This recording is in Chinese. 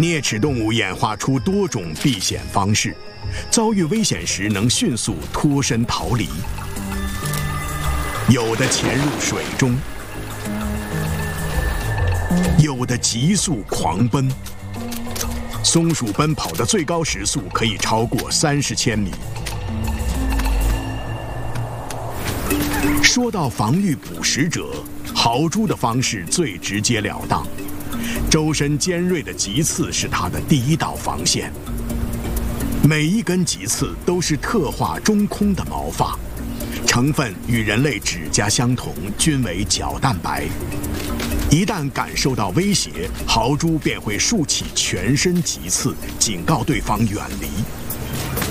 啮齿动物演化出多种避险方式，遭遇危险时能迅速脱身逃离。有的潜入水中，有的急速狂奔。松鼠奔跑的最高时速可以超过30千米。说到防御捕食者，豪猪的方式最直截了当。周身尖锐的棘刺是它的第一道防线，每一根棘刺都是特化中空的毛发，成分与人类指甲相同，均为角蛋白。一旦感受到威胁，豪猪便会竖起全身棘刺，警告对方远离。